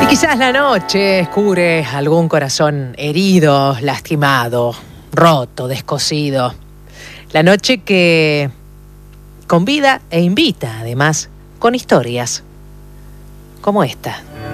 Quizás la noche cubre algún corazón herido, lastimado, roto, descosido. La noche que convida e invita, además, con historias como esta.